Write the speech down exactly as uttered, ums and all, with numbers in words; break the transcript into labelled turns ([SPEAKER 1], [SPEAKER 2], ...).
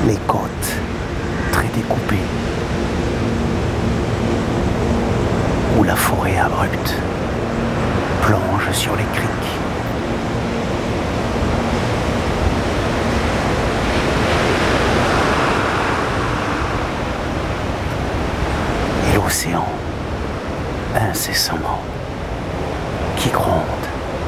[SPEAKER 1] les côtes très découpées, où la forêt abrupte plonge sur les criques. Et l'océan, incessamment, qui gronde.